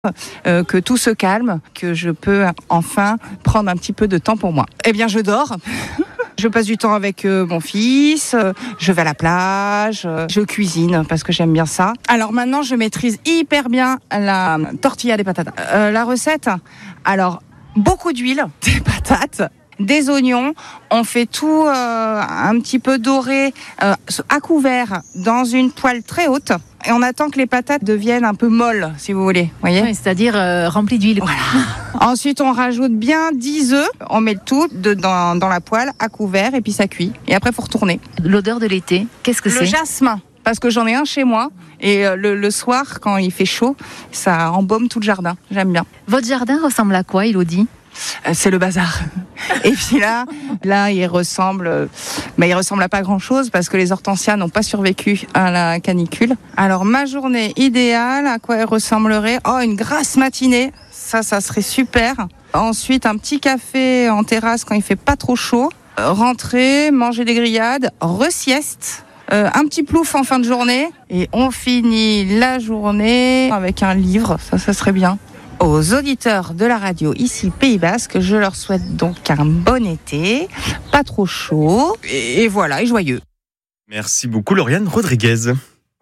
que tout se calme, que je peux enfin prendre un petit peu de temps pour moi. Eh bien, je dors. Je passe du temps avec mon fils, je vais à la plage, je cuisine parce que j'aime bien ça. Alors maintenant, je maîtrise hyper bien la tortilla des patates. La recette, alors beaucoup d'huile, des patates, des oignons. On fait tout un petit peu doré à couvert dans une poêle très haute. Et on attend que les patates deviennent un peu molles, si vous voulez. Voyez ? Oui, c'est-à-dire remplies d'huile. Voilà. Ensuite, on rajoute bien 10 œufs. On met le tout dans la poêle à couvert et puis ça cuit. Et après, il faut retourner. L'odeur de l'été, qu'est-ce que c'est ? Le jasmin. Parce que j'en ai un chez moi. Et le soir, quand il fait chaud, ça embaume tout le jardin. J'aime bien. Votre jardin ressemble à quoi, Élodie ? C'est le bazar. Et puis là, il ressemble à pas grand-chose parce que les hortensias n'ont pas survécu à la canicule. Alors, ma journée idéale, à quoi elle ressemblerait ? Oh, une grasse matinée. Ça serait super. Ensuite, un petit café en terrasse quand il fait pas trop chaud. Rentrer, manger des grillades, re-sieste. Un petit plouf en fin de journée. Et on finit la journée avec un livre. Ça serait bien. Aux auditeurs de la radio ici Pays Basque, je leur souhaite donc un bon été, pas trop chaud, et voilà, et joyeux. Merci beaucoup Lauriane Rodriguez.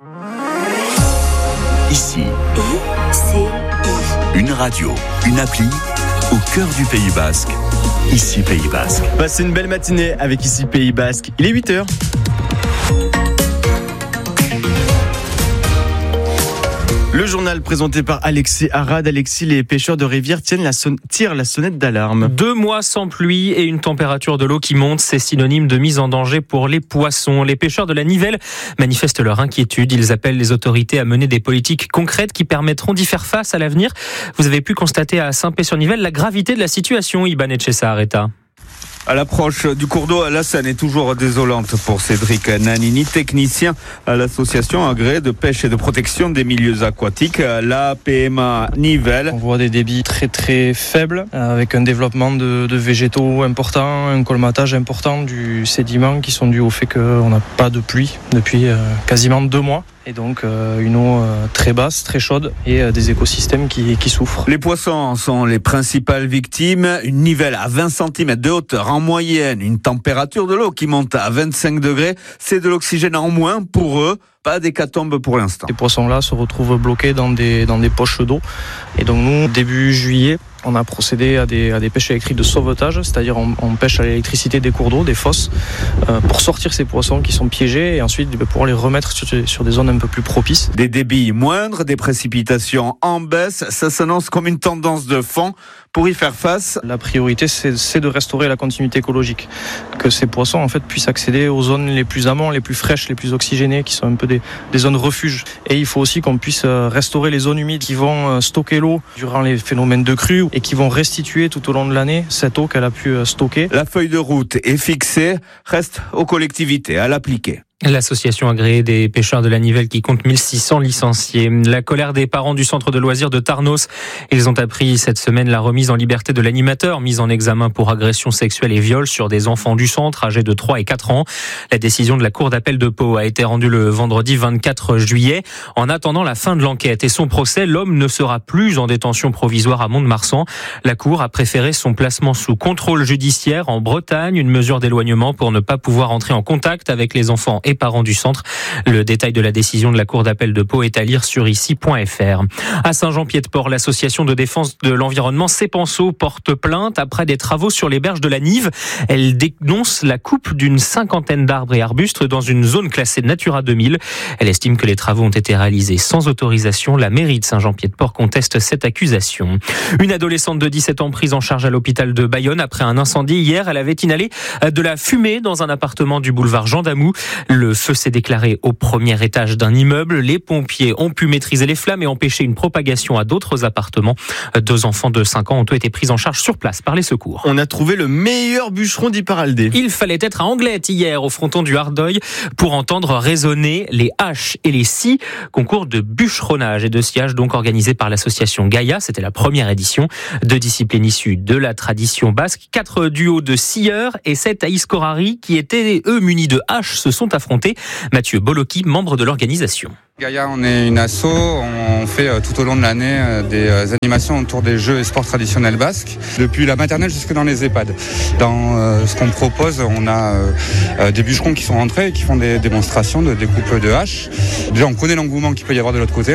Ici, une radio, une appli, au cœur du Pays Basque. Ici Pays Basque. Passez une belle matinée avec Ici Pays Basque. Il est 8h. Le journal présenté par Alexis Arad. Alexis, les pêcheurs de rivière tirent la sonnette d'alarme. 2 mois sans pluie et une température de l'eau qui monte, c'est synonyme de mise en danger pour les poissons. Les pêcheurs de la Nivelle manifestent leur inquiétude. Ils appellent les autorités à mener des politiques concrètes qui permettront d'y faire face à l'avenir. Vous avez pu constater à Saint-Pé-sur-Nivelle la gravité de la situation, Iban Etchessa-Arreta. À l'approche du cours d'eau, la scène est toujours désolante pour Cédric Nanini, technicien à l'association agréée de pêche et de protection des milieux aquatiques, la PMA Nivelle. On voit des débits très très faibles, avec un développement de végétaux important, un colmatage important du sédiment qui sont dus au fait qu'on n'a pas de pluie depuis quasiment 2 mois. Et donc une eau très basse, très chaude et des écosystèmes qui souffrent. Les poissons sont les principales victimes. Une nivelle à 20 cm de hauteur en moyenne, une température de l'eau qui monte à 25 degrés. C'est de l'oxygène en moins pour eux. Pas d'hécatombe pour l'instant. Ces poissons-là se retrouvent bloqués dans des poches d'eau. Et donc nous, début juillet, on a procédé à des pêches électriques de sauvetage, c'est-à-dire on pêche à l'électricité des cours d'eau, des fosses, pour sortir ces poissons qui sont piégés et ensuite pouvoir les remettre sur des zones un peu plus propices. Des débits moindres, des précipitations en baisse, ça s'annonce comme une tendance de fond. Pour y faire face, la priorité c'est de restaurer la continuité écologique, que ces poissons en fait puissent accéder aux zones les plus amont, les plus fraîches, les plus oxygénées, qui sont un peu des zones refuges. Et il faut aussi qu'on puisse restaurer les zones humides qui vont stocker l'eau durant les phénomènes de crue et qui vont restituer tout au long de l'année cette eau qu'elle a pu stocker. La feuille de route est fixée, reste aux collectivités à l'appliquer. L'association agréée des pêcheurs de la Nivelle qui compte 1600 licenciés. La colère des parents du centre de loisirs de Tarnos. Ils ont appris cette semaine la remise en liberté de l'animateur, mis en examen pour agression sexuelle et viol sur des enfants du centre âgés de 3 et 4 ans. La décision de la Cour d'appel de Pau a été rendue le vendredi 24 juillet. En attendant la fin de l'enquête et son procès, l'homme ne sera plus en détention provisoire à Mont-de-Marsan. La Cour a préféré son placement sous contrôle judiciaire en Bretagne, une mesure d'éloignement pour ne pas pouvoir entrer en contact avec les enfants et parents du centre. Le détail de la décision de la Cour d'appel de Pau est à lire sur ici.fr. À Saint-Jean-Pied-de-Port, l'association de défense de l'environnement Cepenso porte plainte après des travaux sur les berges de la Nive. Elle dénonce la coupe d'une 50aine d'arbres et arbustes dans une zone classée Natura 2000. Elle estime que les travaux ont été réalisés sans autorisation. La mairie de Saint-Jean-Pied-de-Port conteste cette accusation. Une adolescente de 17 ans prise en charge à l'hôpital de Bayonne après un incendie hier. Elle avait inhalé de la fumée dans un appartement du boulevard Jean Damoux. Le feu s'est déclaré au premier étage d'un immeuble. Les pompiers ont pu maîtriser les flammes et empêcher une propagation à d'autres appartements. 2 enfants de 5 ans ont été pris en charge sur place par les secours. On a trouvé le meilleur bûcheron d'Iparaldé. Il fallait être à Anglet hier au fronton du Hardeuil pour entendre résonner les haches et les scies. Concours de bûcheronnage et de sciage donc organisé par l'association Gaïa. C'était la première édition. 2 disciplines issues de la tradition basque. 4 duos de scieurs et 7 aïskorari qui étaient eux munis de haches se sont affrontés. Mathieu Boloki, membre de l'organisation. Gaïa, on est une asso, on fait tout au long de l'année des animations autour des jeux et sports traditionnels basques, depuis la maternelle jusque dans les EHPAD. Dans ce qu'on propose, on a des bûcherons qui sont rentrés et qui font des démonstrations de découpe de haches. Déjà, on connaît l'engouement qu'il peut y avoir de l'autre côté.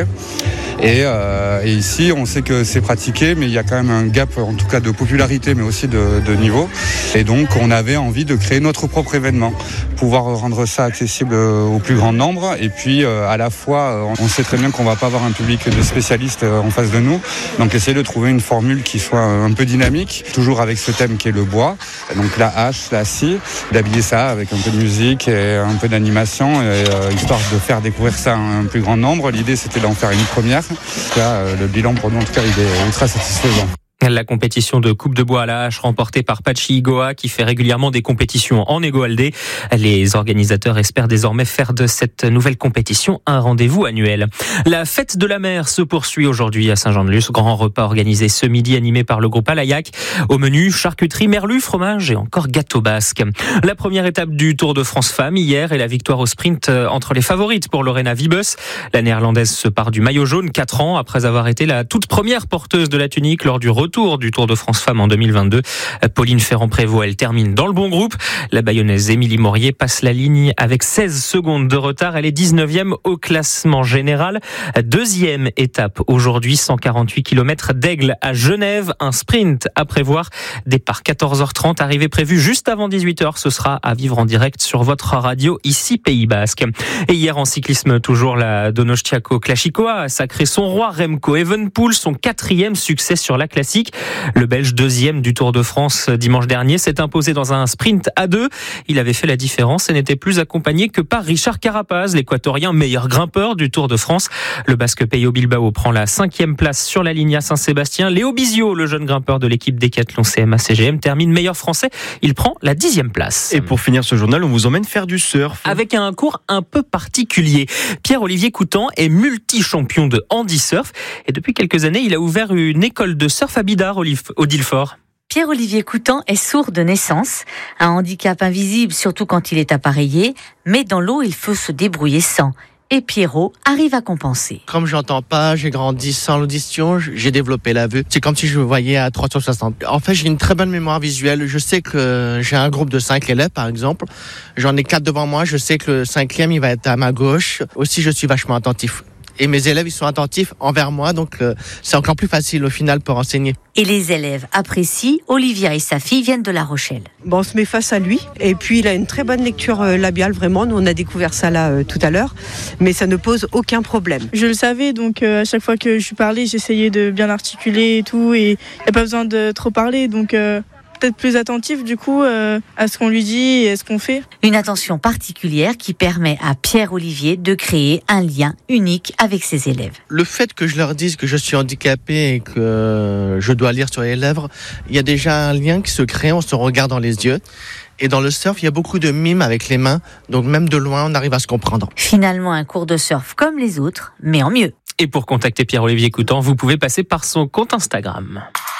Et ici, on sait que c'est pratiqué, mais il y a quand même un gap, en tout cas de popularité, mais aussi de niveau. Et donc, on avait envie de créer notre propre événement, pouvoir rendre ça accessible au plus grand nombre. Et puis, à la fois, on sait très bien qu'on va pas avoir un public de spécialistes en face de nous. Donc, essayer de trouver une formule qui soit un peu dynamique, toujours avec ce thème qui est le bois. Donc, la hache, la scie, d'habiller ça avec un peu de musique et un peu d'animation, histoire de faire découvrir ça à un plus grand nombre. L'idée, c'était d'en faire une première. Là, le bilan pour nous, en tout cas, il est ultra satisfaisant. La compétition de coupe de bois à la hache remportée par Pachi Igoa qui fait régulièrement des compétitions en Égo-Aldé. Les organisateurs espèrent désormais faire de cette nouvelle compétition un rendez-vous annuel. La fête de la mer se poursuit aujourd'hui à Saint-Jean-de-Luz. Grand repas organisé ce midi animé par le groupe Alaillac. Au menu, charcuterie, merlu, fromage et encore gâteau basque. La première étape du Tour de France Femmes hier est la victoire au sprint entre les favorites pour Lorena Wiebes. La néerlandaise se part du maillot jaune 4 ans après avoir été la toute première porteuse de la tunique lors du retour du Tour de France Femmes en 2022. Pauline Ferrand-Prévot, elle termine dans le bon groupe. La Bayonnaise Émilie Maurier passe la ligne avec 16 secondes de retard. Elle est 19e au classement général. Deuxième étape aujourd'hui, 148 km d'Aigle à Genève. Un sprint à prévoir. Départ 14h30, arrivée prévue juste avant 18h. Ce sera à vivre en direct sur votre radio ici Pays Basque. Et hier en cyclisme, toujours la Donostiako Classicoa a sacré son roi Remco Evenepoel, son 4e succès sur la classique. Le Belge 2e du Tour de France dimanche dernier s'est imposé dans un sprint à 2. Il avait fait la différence et n'était plus accompagné que par Richard Carapaz, l'Équatorien meilleur grimpeur du Tour de France. Le Basque Peio Bilbao prend la 5e place sur la ligne à Saint-Sébastien. Léo Bizio, le jeune grimpeur de l'équipe Décathlon CMA-CGM, termine meilleur français. Il prend la 10e place. Et pour finir ce journal, on vous emmène faire du surf. Avec un cours un peu particulier. Pierre-Olivier Coutan est multi-champion de handi-surf et depuis quelques années, il a ouvert une école de surf à Bidart au Dilfort. Pierre-Olivier Coutan est sourd de naissance, un handicap invisible surtout quand il est appareillé, mais dans l'eau il faut se débrouiller sans. Et Pierrot arrive à compenser. Comme j'entends pas, j'ai grandi sans l'audition, j'ai développé la vue. C'est comme si je voyais à 360. En fait, j'ai une très bonne mémoire visuelle. Je sais que j'ai un groupe de 5 élèves, par exemple. J'en ai 4 devant moi. Je sais que le 5e, il va être à ma gauche. Aussi, je suis vachement attentif. Et mes élèves, ils sont attentifs envers moi, donc c'est encore plus facile au final pour enseigner. Et les élèves apprécient. Olivia et sa fille viennent de La Rochelle. Bon, on se met face à lui, et puis il a une très bonne lecture labiale, vraiment. Nous, on a découvert ça là tout à l'heure, mais ça ne pose aucun problème. Je le savais, donc à chaque fois que je lui parlais, j'essayais de bien articuler et tout, et il n'y a pas besoin de trop parler, donc... peut-être plus attentif du coup à ce qu'on lui dit et à ce qu'on fait. Une attention particulière qui permet à Pierre-Olivier de créer un lien unique avec ses élèves. Le fait que je leur dise que je suis handicapé et que je dois lire sur les lèvres, il y a déjà un lien qui se crée, on se regarde dans les yeux. Et dans le surf, il y a beaucoup de mimes avec les mains, donc même de loin, on arrive à se comprendre. Finalement, un cours de surf comme les autres, mais en mieux. Et pour contacter Pierre-Olivier Coutan, vous pouvez passer par son compte Instagram.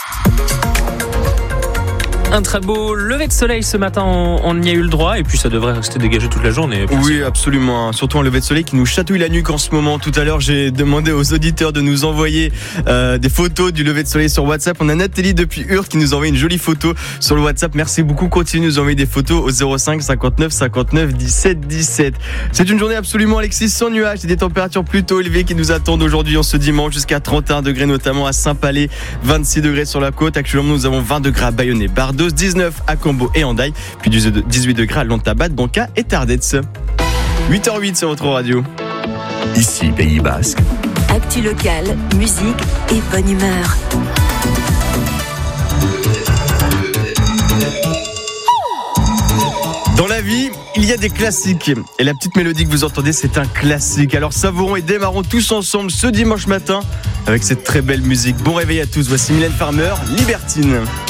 Un très beau lever de soleil ce matin, on y a eu le droit et puis ça devrait rester dégagé toute la journée. Oui, absolument, surtout un lever de soleil qui nous chatouille la nuque en ce moment. Tout à l'heure, j'ai demandé aux auditeurs de nous envoyer des photos du lever de soleil sur WhatsApp. On a Nathalie depuis Hurte qui nous envoie une jolie photo sur le WhatsApp. Merci beaucoup, continuez de nous envoyer des photos au 05 59 59 17 17. C'est une journée absolument, Alexis, sans nuages et des températures plutôt élevées qui nous attendent aujourd'hui en ce dimanche, jusqu'à 31 degrés notamment à Saint-Palais, 26 degrés sur la côte. Actuellement, nous avons 20 degrés à Bayonne et Bardos, 19 à Combo et Hendaye, puis 18 degrés à Lantabat, Banca et Tardets. 8h08 sur votre radio. Ici, Pays Basque. Actu locale, musique et bonne humeur. Dans la vie, il y a des classiques. Et la petite mélodie que vous entendez, c'est un classique. Alors savourons et démarrons tous ensemble ce dimanche matin avec cette très belle musique. Bon réveil à tous, voici Mylène Farmer, Libertine.